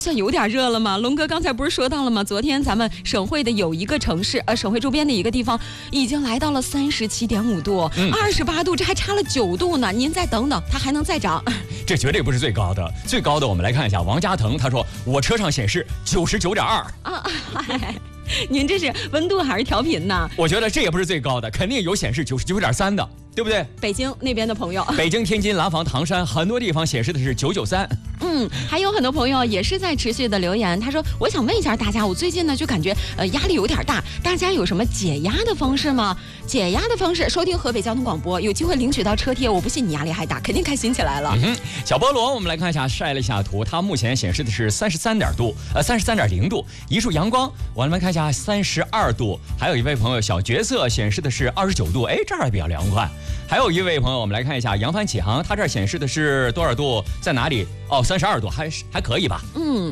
算有点热了吗？龙哥刚才不是说到了吗？昨天咱们省会的有一个城市，省会周边的一个地方，已经来到了37.5度，28度，这还差了9度呢。您再等等，它还能再涨。 这绝对不是最高的，最高的我们来看一下，王嘉腾他说我车上显示99.2 啊，您这是温度还是调频呢？ 我觉得这也不是最高的，肯定有显示99.3的，对不对？ 北京那边的朋友， 北京、天津、廊坊、唐山很多地方显示的是993。 还有很多朋友也是在持续的留言，他说我想问一下大家，我最近呢就感觉压力有点大，大家有什么解压的方式吗？解压的方式，收听河北交通广播，有机会领取到车贴，我不信你压力还大，肯定开心起来了。 小菠萝，我们来看一下，晒了一下图，它目前显示的是33.0度，一束阳光。我们来看一下32度，还有一位朋友小角色显示的是29度，这儿比较凉快。还有一位朋友，我们来看一下扬帆起航，他这儿显示的是多少度？在哪里？32度，还可以吧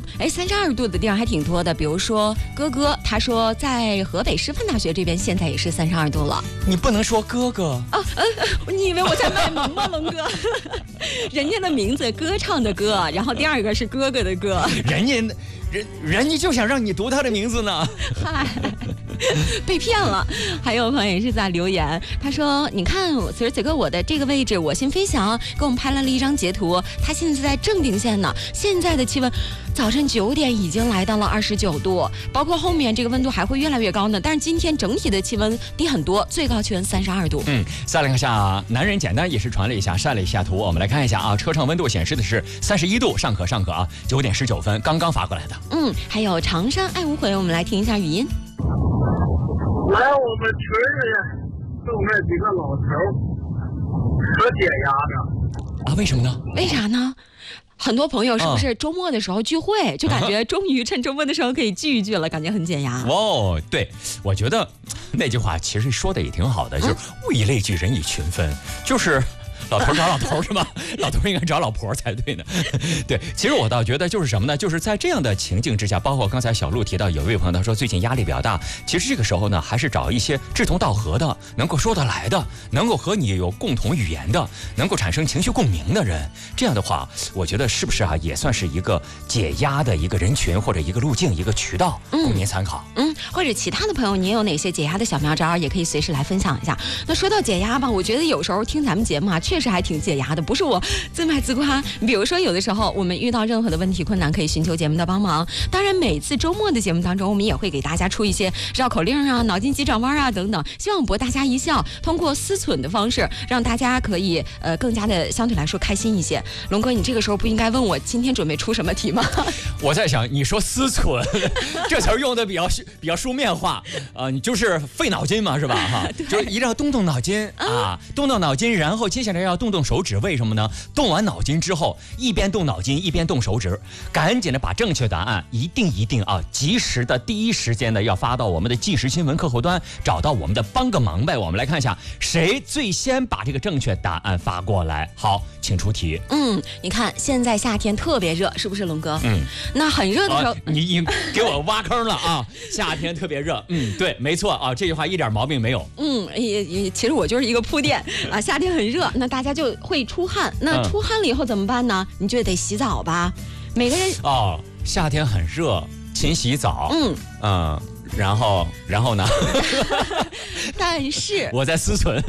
？32度的地方还挺多的，比如说哥哥，他说在河北师范大学这边现在也是32度了。 你不能说哥哥你以为我在卖萌吗，龙哥？人家的名字歌唱的歌，然后第二个是哥哥的哥， 人家就想让你读他的名字呢。 嗨，被骗了。还有朋友也是在留言，他说你看此刻我的这个位置我心飞翔给我们拍了一张截图，他现在在正定县呢，现在的气温早晨9点已经来到了29度，包括后面这个温度还会越来越高呢，但是今天整体的气温低很多，最高气温32度。 再来看一下男人简单也是传了一下晒了一下图，我们来看一下啊，车上温度显示的是31度，尚可啊，9点19分刚刚发过来的。 还有长山爱无悔，我们来听一下语音。 来我们村里就那几个老头可解压的啊？为什么呢？ 为啥呢？很多朋友是不是周末的时候聚会，就感觉终于趁周末的时候可以聚一聚了，感觉很解压。 对，我觉得那句话其实说的也挺好的，就是物以类聚，人以群分，就是老头找老头是吧？老头应该找老婆才对呢。对，其实我倒觉得就是什么呢？就是在这样的情境之下，包括刚才小鹿提到有一位朋友他说最近压力比较大，其实这个时候呢，还是找一些志同道合的，能够说得来的，能够和你有共同语言的，能够产生情绪共鸣的人。这样的话，我觉得是不是也算是一个解压的一个人群或者一个路径、一个渠道，供您参考。 或者其他的朋友，您有哪些解压的小妙招，也可以随时来分享一下。那说到解压吧，我觉得有时候听咱们节目确实还挺解压的，不是我自卖自夸。比如说有的时候我们遇到任何的问题困难，可以寻求节目的帮忙。当然每次周末的节目当中，我们也会给大家出一些绕口令啊、脑筋急转弯啊等等，希望博大家一笑，通过思忖的方式让大家可以更加的相对来说开心一些。龙哥，你这个时候不应该问我今天准备出什么题吗？ 我在想你说思忖这词儿用的比较书面化你就是费脑筋嘛，是吧？就是一定要动脑筋动脑筋，然后接下来要动手指。为什么呢？动完脑筋之后，一边动脑筋一边动手指，赶紧的把正确答案一定及时的第一时间的要发到我们的即时新闻客户端，找到我们的帮个忙呗。我们来看一下谁最先把这个正确答案发过来。好，请出题。 你看现在夏天特别热，是不是龙哥？那很热的时候， 你给我挖坑了啊！夏天特别热，对，没错啊，这句话一点毛病没有。 其实我就是一个铺垫啊。夏天很热，那大家就会出汗，那出汗了以后怎么办呢？你就得洗澡吧。每个人夏天很热，勤洗澡。然后呢？ 但是我在思忖。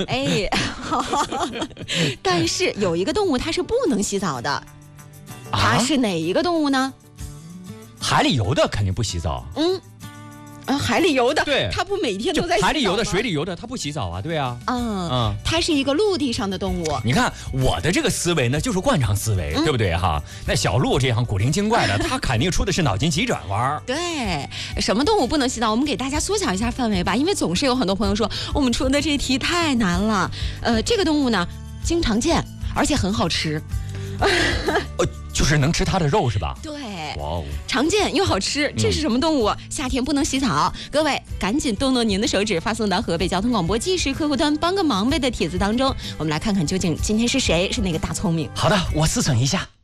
但是有一个动物它是不能洗澡的，它是哪一个动物呢？ 海里游的肯定不洗澡。 海里游的， 对， 它不每天都在洗澡吗？ 海里游的、水里游的，它不洗澡啊？对啊。 它是一个陆地上的动物。 你看我的这个思维呢，就是惯常思维，对不对哈？那小鹿这样古灵精怪的，它肯定出的是脑筋急转弯。 对，什么动物不能洗澡？我们给大家缩小一下范围吧，因为总是有很多朋友说我们出的这题太难了。这个动物呢，经常见，而且很好吃。 就是能吃它的肉是吧？ 对，常见又好吃，这是什么动物？夏天不能洗澡，各位赶紧动您的手指，发送到河北交通广播即时客户端帮个忙呗的帖子当中，我们来看看究竟今天是谁是那个大聪明。 好的，我思忖一下。